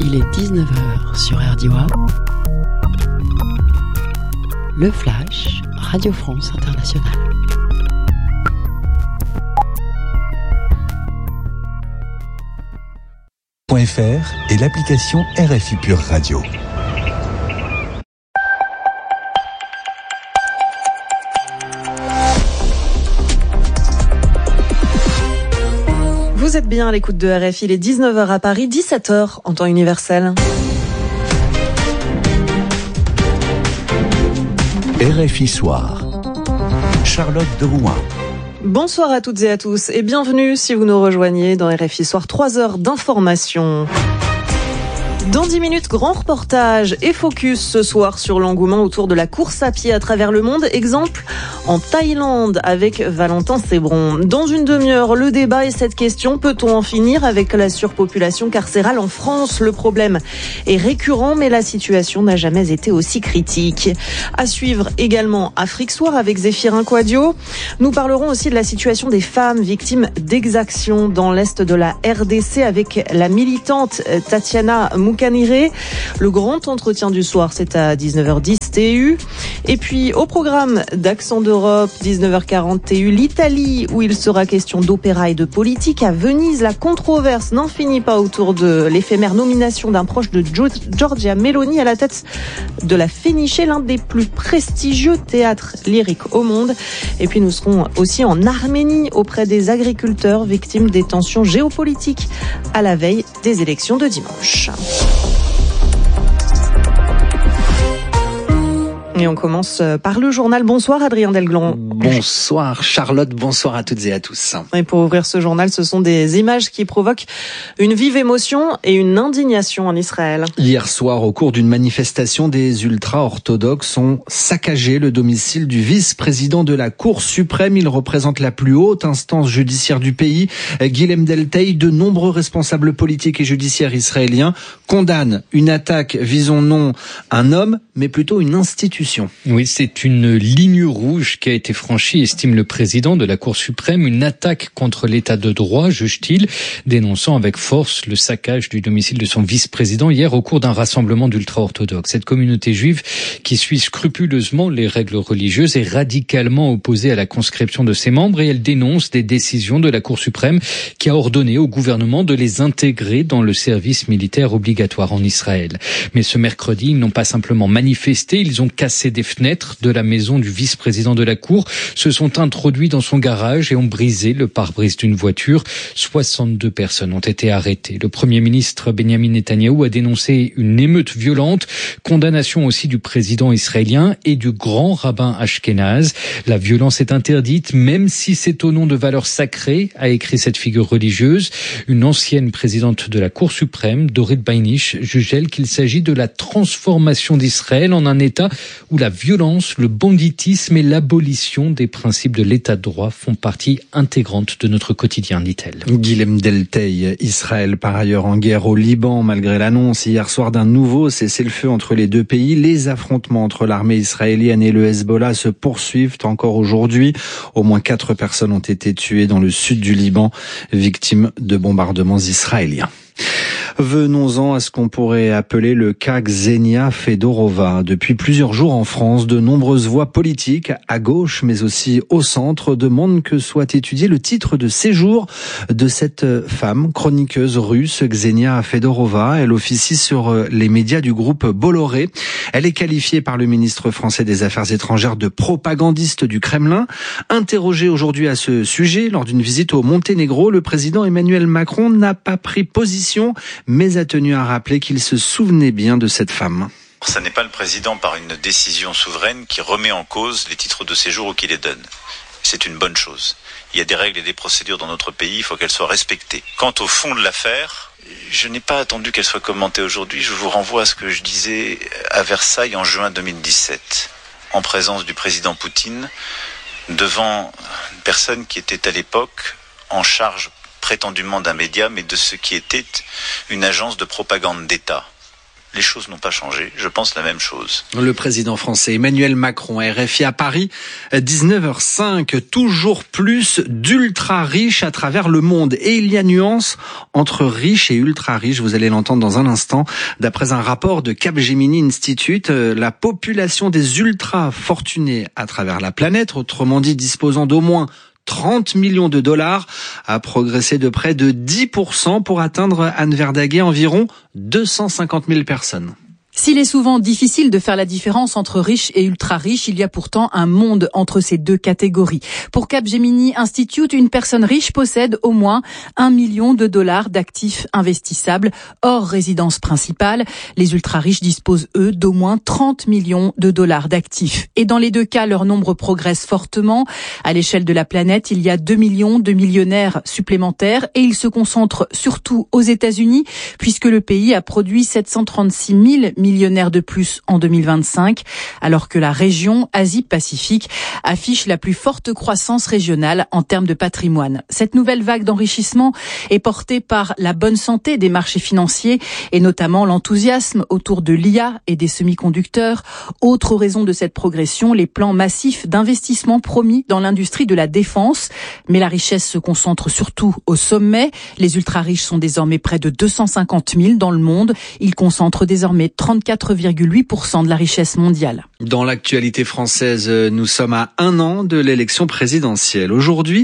Il est 19h sur RDIWA. Le Flash, Radio France Internationale. .fr et l'application RFI Pure Radio. Vous êtes bien à l'écoute de RFI, il est 19h à Paris, 17h en temps universel. RFI Soir. Charlotte Drouin. Bonsoir à toutes et à tous et bienvenue si vous nous rejoignez dans RFI Soir, 3 heures d'information. Dans 10 minutes, grand reportage et focus ce soir sur l'engouement autour de la course à pied à travers le monde. Exemple en Thaïlande avec Valentin Sébron. Dans une demi-heure, le débat et cette question, peut-on en finir avec la surpopulation carcérale en France? Le problème est récurrent, mais la situation n'a jamais été aussi critique. À suivre également Afrique Soir avec Zéphirin Quadio. Nous parlerons aussi de la situation des femmes victimes d'exactions dans l'est de la RDC avec la militante Tatiana Moukaniré. Le grand entretien du soir, c'est à 19h10 TU. Et puis au programme d'Accent d'Europe, 19h40 TU, l'Italie, où il sera question d'opéra et de politique. À Venise, la controverse n'en finit pas autour de l'éphémère nomination d'un proche de Giorgia Meloni à la tête de la Fenice, l'un des plus prestigieux théâtres lyriques au monde. Et puis nous serons aussi en Arménie auprès des agriculteurs victimes des tensions géopolitiques à la veille des élections de dimanche. Et on commence par le journal. Bonsoir Adrien Delglon. Bonsoir Charlotte, bonsoir à toutes et à tous. Et pour ouvrir ce journal, ce sont des images qui provoquent une vive émotion et une indignation en Israël. Hier soir, au cours d'une manifestation, des ultra-orthodoxes ont saccagé le domicile du vice-président de la Cour suprême. Il représente la plus haute instance judiciaire du pays. Guilhem Delteil, de nombreux responsables politiques et judiciaires israéliens condamnent une attaque visant non un homme, mais plutôt une institution. Oui, c'est une ligne rouge qui a été franchie, estime le président de la Cour suprême, une attaque contre l'état de droit, juge-t-il, dénonçant avec force le saccage du domicile de son vice-président hier au cours d'un rassemblement d'ultra-orthodoxes. Cette communauté juive, qui suit scrupuleusement les règles religieuses, est radicalement opposée à la conscription de ses membres et elle dénonce des décisions de la Cour suprême qui a ordonné au gouvernement de les intégrer dans le service militaire obligatoire en Israël. Mais ce mercredi, ils n'ont pas simplement manifesté, ils ont cassé des fenêtres de la maison du vice-président de la Cour, se sont introduits dans son garage et ont brisé le pare-brise d'une voiture. 62 personnes ont été arrêtées. Le Premier ministre Benjamin Netanyahou a dénoncé une émeute violente, condamnation aussi du président israélien et du grand rabbin Ashkenaz. La violence est interdite, même si c'est au nom de valeurs sacrées, a écrit cette figure religieuse. Une ancienne présidente de la Cour suprême, Dorit Beinish, juge elle qu'il s'agit de la transformation d'Israël en un État où la violence, le banditisme et l'abolition des principes de l'état de droit font partie intégrante de notre quotidien, dit-elle. Guilhem Delteil, Israël par ailleurs en guerre au Liban, malgré l'annonce hier soir d'un nouveau cessez-le-feu entre les deux pays. Les affrontements entre l'armée israélienne et le Hezbollah se poursuivent encore aujourd'hui. Au moins 4 personnes ont été tuées dans le sud du Liban, victimes de bombardements israéliens. Venons-en à ce qu'on pourrait appeler le cas Ksenia Fedorova. Depuis plusieurs jours en France, de nombreuses voix politiques, à gauche mais aussi au centre, demandent que soit étudié le titre de séjour de cette femme, chroniqueuse russe, Ksenia Fedorova. Elle officie sur les médias du groupe Bolloré. Elle est qualifiée par le ministre français des Affaires étrangères de propagandiste du Kremlin. Interrogé aujourd'hui à ce sujet, lors d'une visite au Monténégro, le président Emmanuel Macron n'a pas pris position, mais a tenu à rappeler qu'il se souvenait bien de cette femme. Ce n'est pas le président par une décision souveraine qui remet en cause les titres de séjour ou qui les donne. C'est une bonne chose. Il y a des règles et des procédures dans notre pays, il faut qu'elles soient respectées. Quant au fond de l'affaire, je n'ai pas attendu qu'elle soit commentée aujourd'hui. Je vous renvoie à ce que je disais à Versailles en juin 2017, en présence du président Poutine, devant une personne qui était à l'époque en charge prétendument d'un média, mais de ce qui était une agence de propagande d'État. les choses n'ont pas changé. Je pense la même chose. Le président français Emmanuel Macron, RFI à Paris, 19h05, toujours plus d'ultra riches à travers le monde. Et il y a nuance entre riches et ultra riches, vous allez l'entendre dans un instant. D'après un rapport de Capgemini Institute, la population des ultra fortunés à travers la planète, autrement dit disposant d'au moins 30 millions de dollars, a progressé de près de 10% pour atteindre, Anne Verdaguet, environ 250 000 personnes. S'il est souvent difficile de faire la différence entre riches et ultra-riches, il y a pourtant un monde entre ces deux catégories. Pour Capgemini Institute, une personne riche possède au moins 1 million de dollars d'actifs investissables hors résidence principale. Les ultra-riches disposent, eux, d'au moins 30 millions de dollars d'actifs. Et dans les deux cas, leur nombre progresse fortement. À l'échelle de la planète, il y a 2 millions de millionnaires supplémentaires et ils se concentrent surtout aux États-Unis puisque le pays a produit 736 000 millionnaires de plus en 2025, alors que la région Asie-Pacifique affiche la plus forte croissance régionale en termes de patrimoine. Cette nouvelle vague d'enrichissement est portée par la bonne santé des marchés financiers et notamment l'enthousiasme autour de l'IA et des semi-conducteurs. Autre raison de cette progression, les plans massifs d'investissement promis dans l'industrie de la défense. Mais la richesse se concentre surtout au sommet. Les ultra-riches sont désormais près de 250 000 dans le monde. Ils concentrent désormais 34,8% de la richesse mondiale. Dans l'actualité française, nous sommes à 1 an de l'élection présidentielle. Aujourd'hui,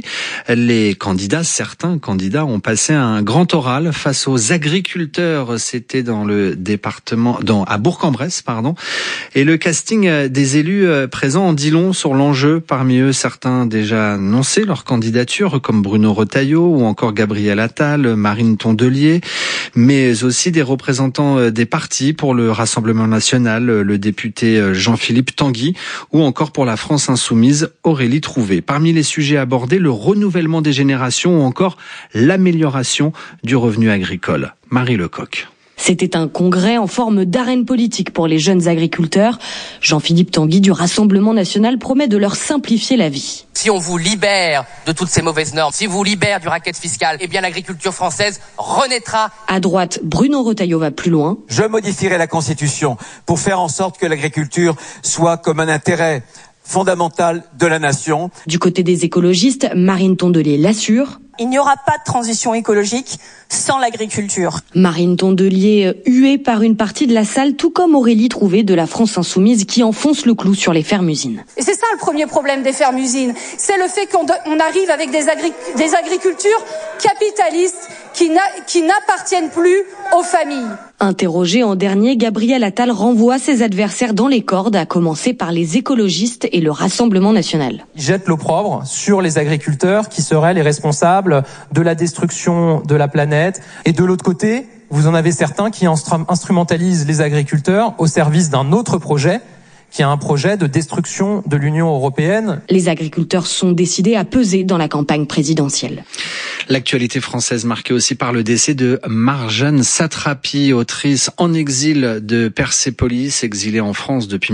certains candidats ont passé un grand oral face aux agriculteurs. C'était dans le département, à Bourg-en-Bresse, Et le casting des élus présents en dit long sur l'enjeu. Parmi eux, certains déjà annoncé leur candidature, comme Bruno Retailleau ou encore Gabriel Attal, Marine Tondelier, mais aussi des représentants des partis pour le Rassemblement national, le député Jean-Philippe Tanguy, ou encore pour la France insoumise, Aurélie Trouvé. Parmi les sujets abordés, le renouvellement des générations ou encore l'amélioration du revenu agricole. Marie Lecoq. C'était un congrès en forme d'arène politique pour les jeunes agriculteurs. Jean-Philippe Tanguy du Rassemblement national promet de leur simplifier la vie. Si on vous libère de toutes ces mauvaises normes, si vous libère du racket fiscal, eh bien l'agriculture française renaîtra. À droite, Bruno Retailleau va plus loin. Je modifierai la Constitution pour faire en sorte que l'agriculture soit comme un intérêt fondamental de la nation. Du côté des écologistes, Marine Tondelier l'assure. Il n'y aura pas de transition écologique sans l'agriculture. Marine Tondelier huée par une partie de la salle, tout comme Aurélie Trouvé de la France insoumise qui enfonce le clou sur les fermes-usines. Et c'est ça le premier problème des fermes-usines, c'est le fait qu'on arrive avec des agricultures capitalistes qui n'appartiennent plus aux familles. Interrogé en dernier, Gabriel Attal renvoie ses adversaires dans les cordes, à commencer par les écologistes et le Rassemblement national. Il jette l'opprobre sur les agriculteurs qui seraient les responsables de la destruction de la planète. Et de l'autre côté, vous en avez certains qui instrumentalisent les agriculteurs au service d'un autre projet, qui est un projet de destruction de l'Union européenne. Les agriculteurs sont décidés à peser dans la campagne présidentielle. L'actualité française marquée aussi par le décès de Marjane Satrapi, autrice en exil de Persépolis, exilée en France depuis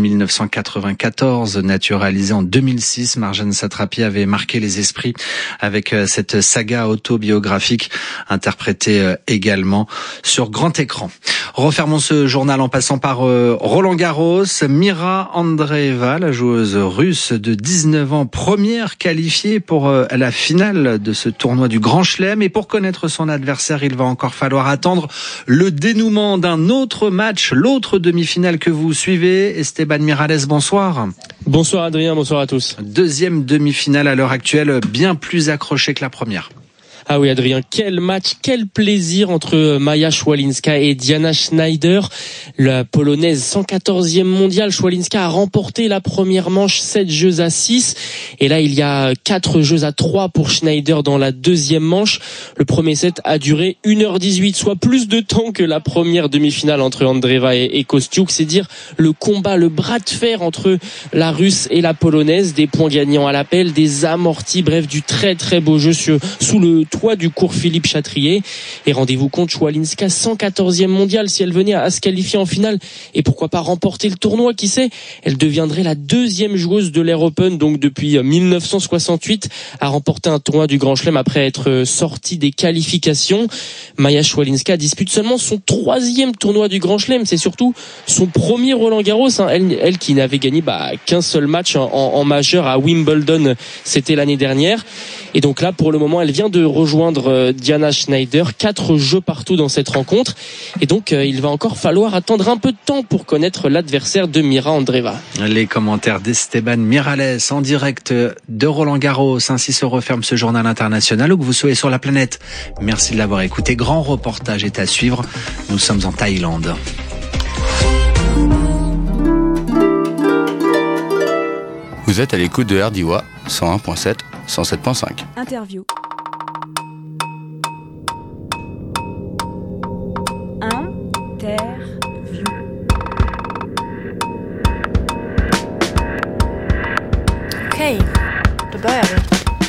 1994, naturalisée en 2006. Marjane Satrapi avait marqué les esprits avec cette saga autobiographique interprétée également sur grand écran. Refermons ce journal en passant par Roland Garros. Mira Andreeva, la joueuse russe de 19 ans, première qualifiée pour la finale de ce tournoi du Grand Chelem. Et pour connaître son adversaire, il va encore falloir attendre le dénouement d'un autre match, l'autre demi-finale que vous suivez. Esteban Miralles, bonsoir. Bonsoir Adrien, bonsoir à tous. Deuxième demi-finale à l'heure actuelle, bien plus accrochée que la première. Ah oui Adrien, quel match, quel plaisir entre Maja Swialinska et Diana Schneider. La polonaise 114e mondiale, Swialinska a remporté la première manche 7-6. Et là il y a 4-3 pour Schneider dans la deuxième manche. Le premier set a duré 1h18, soit plus de temps que la première demi-finale entre Andreeva et Kostiuk. C'est dire le combat, le bras de fer entre la russe et la polonaise. Des points gagnants à l'appel, des amortis, bref du très très beau jeu sous le toit toit du cours Philippe Chatrier. Et rendez-vous compte, Schwalinska 114e mondiale si elle venait à se qualifier en finale et pourquoi pas remporter le tournoi, qui sait. Elle deviendrait la deuxième joueuse de l'Air Open, donc depuis 1968, à remporter un tournoi du Grand Chelem après être sortie des qualifications. Maja Schwalinska dispute seulement son 3e tournoi du Grand Chelem. C'est surtout son premier Roland-Garros. Elle qui n'avait gagné qu'un seul match en majeur à Wimbledon, c'était l'année dernière. Et donc là, pour le moment, elle vient de rejoindre Diana Schneider. 4 jeux partout dans cette rencontre. Et donc, il va encore falloir attendre un peu de temps pour connaître l'adversaire de Mira Andreeva. Les commentaires d'Esteban Miralles en direct de Roland-Garros. Ainsi se referme ce journal international où que vous soyez sur la planète. Merci de l'avoir écouté. Grand reportage est à suivre. Nous sommes en Thaïlande. Vous êtes à l'écoute de RDIWA 101.7, 107.5. Interview. Interview. Okej, då börjar vi.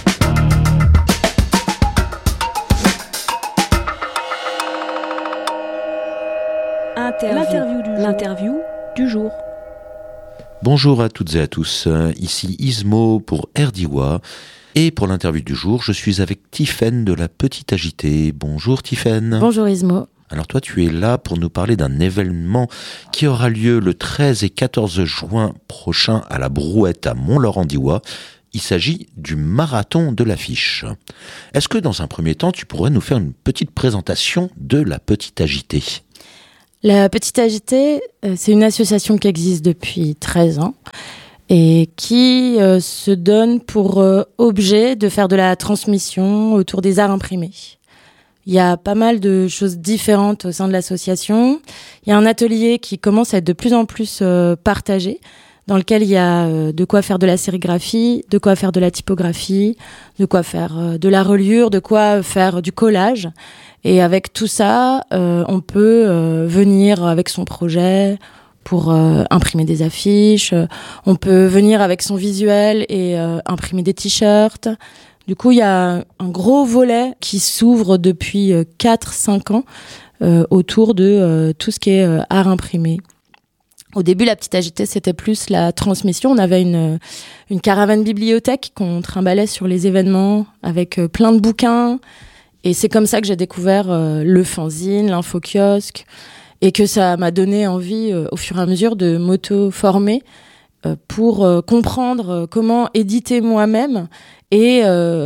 L'interview du jour. Bonjour à toutes et à tous, ici Ismo pour RDIWA et pour l'interview du jour, je suis avec Tiffaine de la Petite Agitée. Bonjour Tiffaine. Bonjour Ismo. Alors toi tu es là pour nous parler d'un événement qui aura lieu le 13 et 14 juin prochain à la Brouette à Mont-Laurent-Diois. Il s'agit du marathon de l'affiche. Est-ce que dans un premier temps tu pourrais nous faire une petite présentation de la Petite Agitée ? La Petite Agitée, c'est une association qui existe depuis 13 ans et qui se donne pour objet de faire de la transmission autour des arts imprimés. Il y a pas mal de choses différentes au sein de l'association. Il y a un atelier qui commence à être de plus en plus partagé, dans lequel il y a de quoi faire de la sérigraphie, de quoi faire de la typographie, de quoi faire de la reliure, de quoi faire du collage. Et avec tout ça, on peut venir avec son projet pour imprimer des affiches. On peut venir avec son visuel et imprimer des t-shirts. Du coup, il y a un gros volet qui s'ouvre depuis 4-5 ans autour de tout ce qui est art imprimé. Au début, la Petite Agitée, c'était plus la transmission. On avait une caravane bibliothèque qu'on trimballait sur les événements avec plein de bouquins. Et c'est comme ça que j'ai découvert le fanzine, l'info-kiosque, et que ça m'a donné envie, au fur et à mesure, de m'auto-former pour comprendre comment éditer moi-même et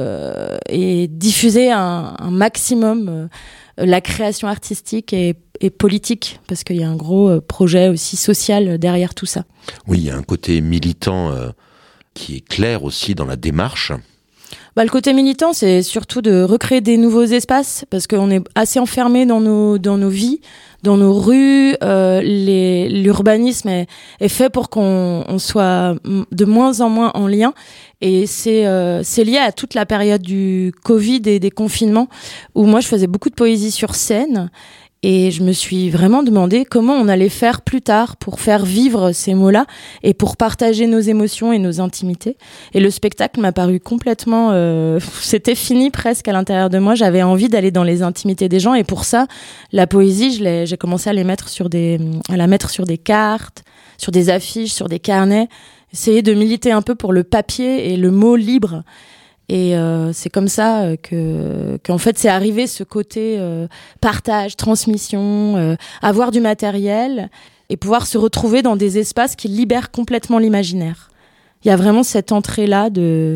diffuser un maximum la création artistique et politique, parce qu'il y a un gros projet aussi social derrière tout ça. Oui, il y a un côté militant qui est clair aussi dans la démarche. Le côté militant, c'est surtout de recréer des nouveaux espaces, parce qu'on est assez enfermé dans nos vies, dans nos rues. L'urbanisme est fait pour qu'on soit de moins en moins en lien. Et c'est lié à toute la période du Covid et des confinements, où moi je faisais beaucoup de poésie sur scène. Et je me suis vraiment demandé comment on allait faire plus tard pour faire vivre ces mots-là et pour partager nos émotions et nos intimités. Et le spectacle m'a paru complètement... c'était fini presque à l'intérieur de moi. J'avais envie d'aller dans les intimités des gens. Et pour ça, la poésie, j'ai commencé à la mettre sur des cartes, sur des affiches, sur des carnets. Essayer de militer un peu pour le papier et le mot libre. Et c'est comme ça qu'en fait c'est arrivé ce côté partage, transmission, avoir du matériel et pouvoir se retrouver dans des espaces qui libèrent complètement l'imaginaire. Il y a vraiment cette entrée-là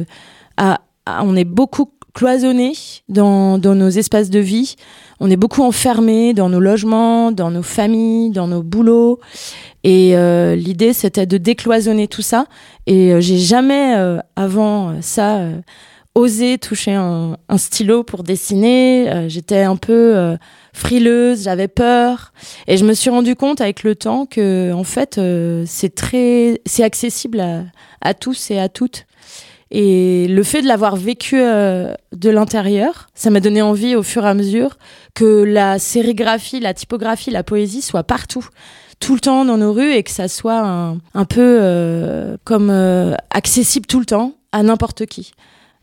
on est beaucoup cloisonnés dans nos espaces de vie, on est beaucoup enfermés dans nos logements, dans nos familles, dans nos boulots. Et l'idée c'était de décloisonner tout ça. Et j'ai jamais avant ça osé toucher un stylo pour dessiner. J'étais un peu frileuse, j'avais peur. Et je me suis rendu compte avec le temps que en fait c'est accessible à tous et à toutes. Et le fait de l'avoir vécu de l'intérieur, ça m'a donné envie au fur et à mesure que la sérigraphie, la typographie, la poésie soient partout, tout le temps dans nos rues, et que ça soit un peu comme accessible tout le temps à n'importe qui.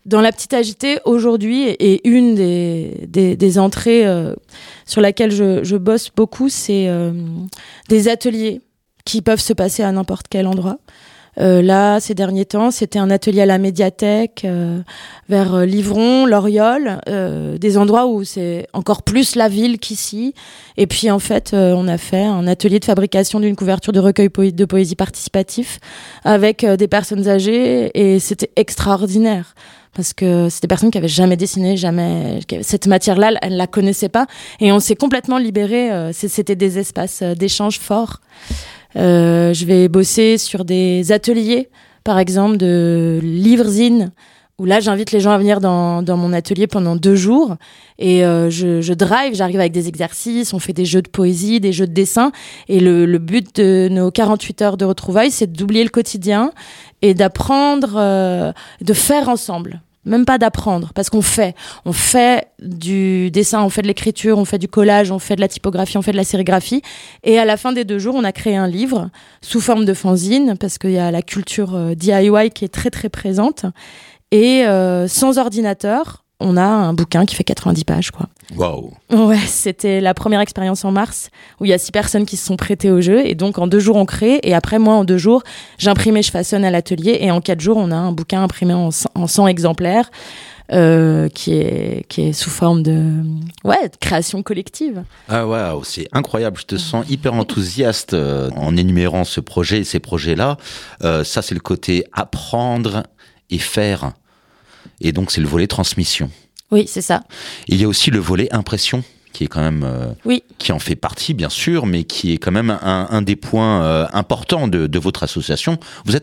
dans la petite agitée aujourd'hui, et une des entrées sur laquelle je bosse beaucoup, c'est des ateliers qui peuvent se passer à n'importe quel endroit. Là, ces derniers temps, c'était un atelier à la médiathèque, vers Livron, Loriol, des endroits où c'est encore plus la ville qu'ici. Et puis, en fait, on a fait un atelier de fabrication d'une couverture de recueil de poésie participatif avec des personnes âgées, et c'était extraordinaire. Parce que c'était des personnes qui avaient jamais dessiné, cette matière-là, elles la connaissaient pas. Et on s'est complètement libérés. C'était des espaces d'échange forts. Je vais bosser sur des ateliers, par exemple, de livres-zines, où là, j'invite les gens à venir dans mon atelier pendant 2 jours. Et j'arrive avec des exercices, on fait des jeux de poésie, des jeux de dessin. Et le but de nos 48 heures de retrouvailles, c'est d'oublier le quotidien et d'apprendre, de faire ensemble. Même pas d'apprendre, parce qu'on fait du dessin, on fait de l'écriture, on fait du collage, on fait de la typographie, on fait de la sérigraphie. Et à la fin des 2 jours, on a créé un livre sous forme de fanzine, parce qu'il y a la culture DIY qui est très très présente. Et sans ordinateur, on a un bouquin qui fait 90 pages, quoi. Waouh. Ouais, c'était la première expérience en mars, où il y a 6 personnes qui se sont prêtées au jeu. Et donc, en 2 jours, on crée. Et après, moi, en 2 jours, j'imprime et je façonne à l'atelier. Et en 4 jours, on a un bouquin imprimé en 100 exemplaires, qui est sous forme de création collective. Ah waouh, c'est incroyable. Je te sens hyper enthousiaste en énumérant ce projet et ces projets-là. Ça, c'est le côté apprendre et faire. Et donc, c'est le volet transmission. Oui, c'est ça. Il y a aussi le volet impression, qui est quand même, qui en fait partie, bien sûr, mais qui est quand même un des points importants de votre association. Vous êtes combien ?